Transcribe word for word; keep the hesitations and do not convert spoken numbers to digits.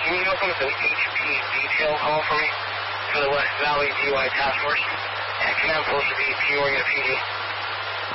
Can you welcome with an H P detail call for me for the West Valley D U I Task Force? At Command Post of E P, Oregon P D.